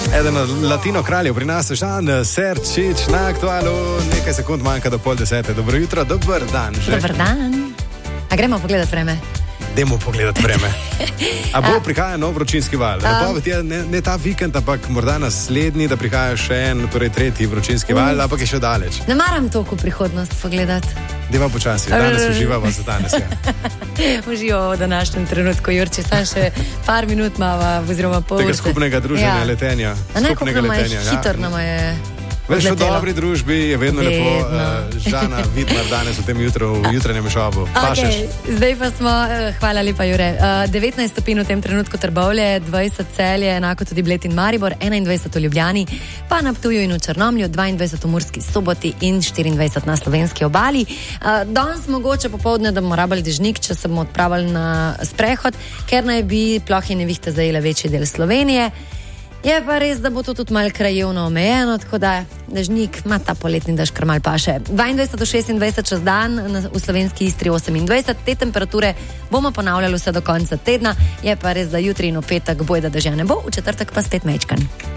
Eden od latino kraljev pri nas, Žan Serčič, na Aktualu, nekaj sekund manjka do 9:30. Dobro jutro, dober dan že. Dober dan. A gremo pogledati vreme? Dajmo pogledati vreme. A bo prihaja nov vročinski val? Napoved je ne ta vikend, ampak morda naslednji, da prihaja še en, torej tretji vročinski val, ampak je še daleč. Ne maram toliko prihodnost pogledati. Deva počasi, danes uživamo za danes. Ja. Uživamo v današnjem trenutku, Jurči, sam še par minut mava, oziroma pol. Tega skupnega druženja, letenja. Skupnega letenja. Hitro nam je. Veš, v dobri družbi je vedno lepo. Žana Vidmar danes v tem jutranjem šovu. Okay, zdaj pa smo, hvala lepa, Jure. 19 stopinj v tem trenutku Trbovlje, 20 Celje, enako tudi Bled in Maribor, 21 v Ljubljani, pa na Ptuju in v Črnomlju, 22 v Murski Soboti in 24 na slovenski obali. Danes mogoče popoldne, da bomo rabili dežnik, če se bomo odpravili na sprehod, ker naj bi plohe in nevihte zajele večji del Slovenije. Je pa res, da bo to tudi malo krajevno omejeno, tako da dežnik ima ta poletni dež kar mal paše. 22 do 26 čez dan, v slovenski Istri 28, te temperature bomo ponavljali vse do konca tedna. Je pa res, da jutri in v petek bojda dežja ne bo, v četrtek pa spet mečkan.